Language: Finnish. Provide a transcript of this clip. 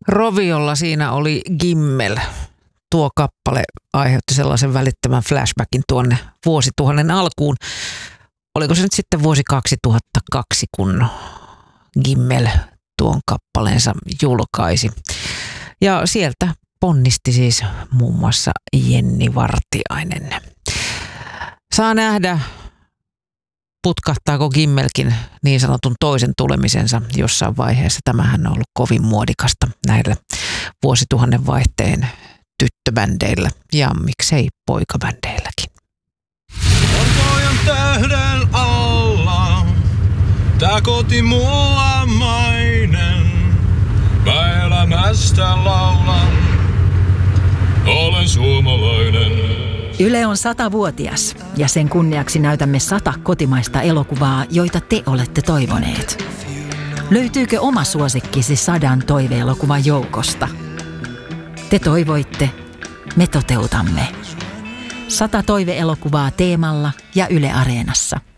Roviolla siinä oli Gimmel. Tuo kappale aiheutti sellaisen välittömän flashbackin tuonne vuosituhannen alkuun. Oliko se nyt sitten vuosi 2002, kun Gimmel tuon kappaleensa julkaisi. Ja sieltä ponnisti siis muun muassa Jenni Vartiainen. Saa nähdä, putkahtaako Gimmelkin niin sanotun toisen tulemisensa jossain vaiheessa. Tämähän on ollut kovin muodikasta näillä vuosituhannen vaihteen tyttöbändeillä ja miksei poikabändeilläkin. Valkojan tähden alla, tää koti mulla mainen. Mä elämästä laulan, olen suomalainen. Yle on 100-vuotias ja sen kunniaksi näytämme 100 kotimaista elokuvaa, joita te olette toivoneet. Löytyykö oma suosikkisi 100 toiveelokuvan joukosta? Te toivoitte, me toteutamme. 100 toiveelokuvaa Teemalla ja Yle Areenassa.